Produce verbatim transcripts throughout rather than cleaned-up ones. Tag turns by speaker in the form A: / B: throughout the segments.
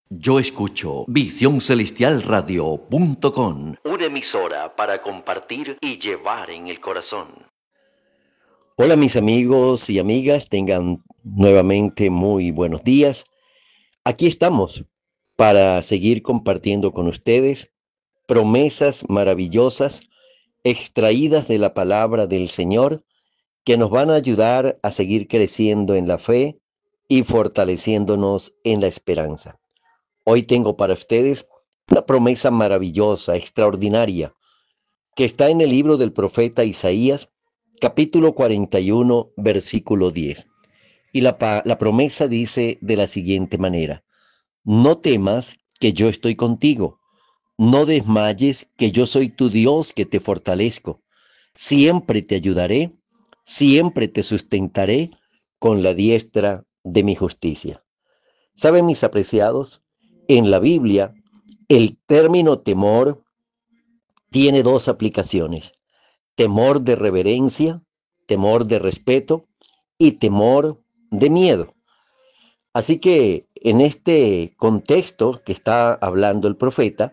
A: Yo escucho visión celestial radio punto com, una emisora para compartir y llevar en el corazón. Hola mis amigos y amigas, tengan nuevamente muy buenos días. Aquí estamos para seguir compartiendo con ustedes promesas maravillosas extraídas de la palabra del Señor que nos van a ayudar a seguir creciendo en la fe y fortaleciéndonos en la esperanza. Hoy tengo para ustedes una promesa maravillosa, extraordinaria, que está en el libro del profeta Isaías, capítulo cuarenta y uno, versículo diez. Y la, la promesa dice de la siguiente manera: no temas, que yo estoy contigo. No desmayes, que yo soy tu Dios, que te fortalezco. Siempre te ayudaré, siempre te sustentaré con la diestra de mi justicia. ¿Saben, mis apreciados? En la Biblia, el término temor tiene dos aplicaciones: temor de reverencia, temor de respeto y temor de miedo. Así que en este contexto que está hablando el profeta,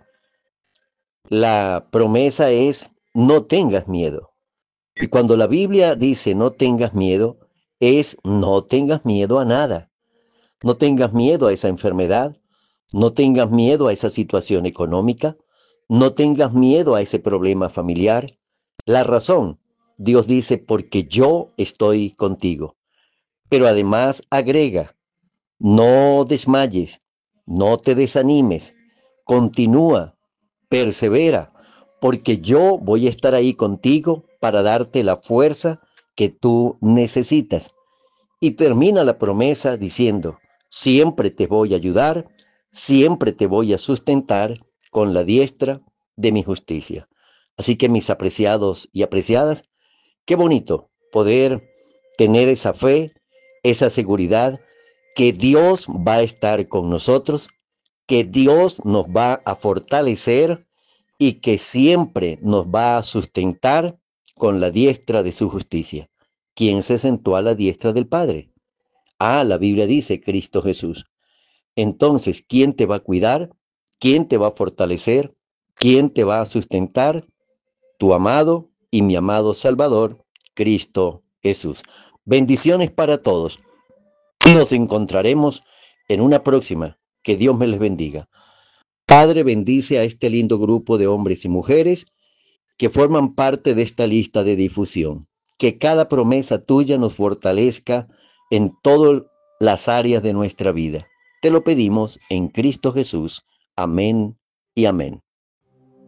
A: la promesa es: no tengas miedo. Y cuando la Biblia dice no tengas miedo, es no tengas miedo a nada. No tengas miedo a esa enfermedad, no tengas miedo a esa situación económica, no tengas miedo a ese problema familiar. La razón, Dios dice, porque yo estoy contigo. Pero además agrega: no desmayes, no te desanimes, continúa, persevera, porque yo voy a estar ahí contigo para darte la fuerza que tú necesitas. Y termina la promesa diciendo: siempre te voy a ayudar, siempre te voy a sustentar con la diestra de mi justicia. Así que, mis apreciados y apreciadas, qué bonito poder tener esa fe, esa seguridad que Dios va a estar con nosotros, que Dios nos va a fortalecer y que siempre nos va a sustentar con la diestra de su justicia. ¿Quién se sentó a la diestra del Padre? Ah, la Biblia dice Cristo Jesús. Entonces, ¿quién te va a cuidar? ¿Quién te va a fortalecer? ¿Quién te va a sustentar? Tu amado y mi amado Salvador, Cristo Jesús. Bendiciones para todos. Nos encontraremos en una próxima. Que Dios me les bendiga. Padre, bendice a este lindo grupo de hombres y mujeres que forman parte de esta lista de difusión. Que cada promesa tuya nos fortalezca en todas las áreas de nuestra vida. Te lo pedimos en Cristo Jesús. Amén y amén.